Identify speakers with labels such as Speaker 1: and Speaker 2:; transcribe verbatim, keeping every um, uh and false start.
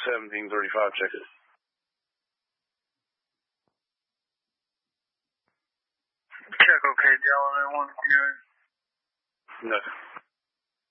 Speaker 1: seventeen thirty-five, check it.
Speaker 2: Check okay, Delaware one, you know.
Speaker 1: Nothing.